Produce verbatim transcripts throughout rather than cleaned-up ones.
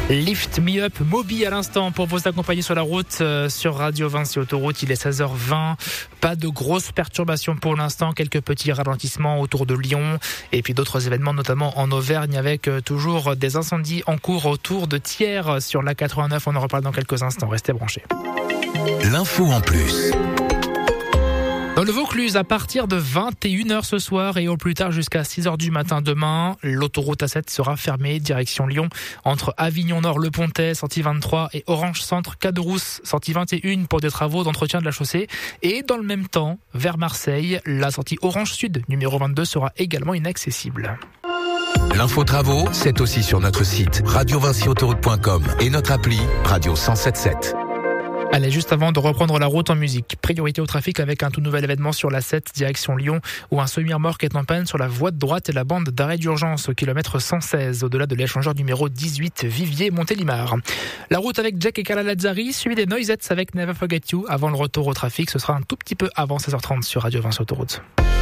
Lift Me Up, Moby à l'instant pour vous accompagner sur la route euh, sur Radio Vinci Autoroute. Il est seize heures vingt. Pas de grosses perturbations pour l'instant. Quelques petits ralentissements autour de Lyon et puis d'autres événements, notamment en Auvergne, avec euh, toujours des incendies en cours autour de Thiers sur l'A quatre-vingt-neuf. On en reparle dans quelques instants. Restez branchés. L'info en plus. Dans le Vaucluse, à partir de vingt et une heures ce soir et au plus tard jusqu'à six heures du matin demain, l'autoroute A sept sera fermée direction Lyon entre Avignon Nord Le Pontet, sortie vingt-trois, et Orange Centre Caderousse, sortie vingt et un, pour des travaux d'entretien de la chaussée. Et dans le même temps, vers Marseille, la sortie Orange Sud numéro vingt-deux sera également inaccessible. L'info travaux, c'est aussi sur notre site radio vinci autoroute point com et notre appli Radio cent sept sept. Allez, juste avant de reprendre la route en musique, priorité au trafic avec un tout nouvel événement sur l'A sept direction Lyon où un semi-remorque est en panne sur la voie de droite et la bande d'arrêt d'urgence au kilomètre cent seize au-delà de l'échangeur numéro dix-huit Vivier-Montélimar. La route avec Jack et Carla Lazzari, suivi des Noisettes avec Never Forget You avant le retour au trafic. Ce sera un tout petit peu avant seize heures trente sur Radio Vinci Autoroute.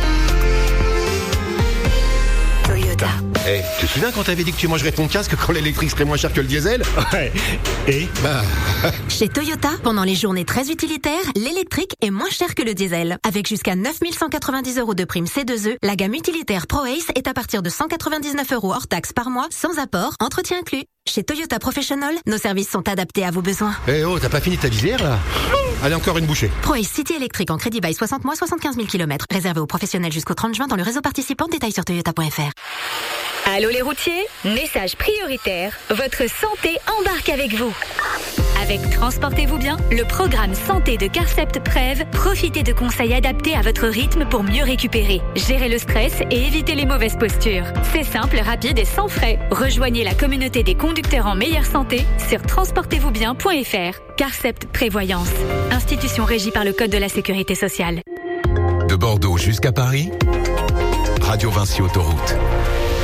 Toyota. Eh, hey, tu te souviens quand t'avais dit que tu mangerais ton casque quand l'électrique serait moins cher que le diesel? Ouais. Et bah... Chez Toyota, pendant les journées très utilitaires, l'électrique est moins cher que le diesel. Avec jusqu'à neuf mille cent quatre-vingt-dix euros de prime C deux E, la gamme utilitaire ProAce est à partir de cent quatre-vingt-dix-neuf euros hors taxe par mois, sans apport, entretien inclus. Chez Toyota Professional, nos services sont adaptés à vos besoins. Eh oh, t'as pas fini ta visière là? Allez, encore une bouchée. ProAce City électrique en crédit bail soixante mois, soixante-quinze mille kilomètres. Réservé aux professionnels jusqu'au trente juin dans le réseau participant. Détails sur toyota point f r. Allô les routiers, message prioritaire, votre santé embarque avec vous. Avec Transportez-vous bien, le programme santé de Carcept Prev, profitez de conseils adaptés à votre rythme pour mieux récupérer, gérer le stress et éviter les mauvaises postures. C'est simple, rapide et sans frais. Rejoignez la communauté des conducteurs en meilleure santé sur transportez vous bien point f r. Carcept Prévoyance, institution régie par le Code de la Sécurité sociale. De Bordeaux jusqu'à Paris, Radio Vinci Autoroute.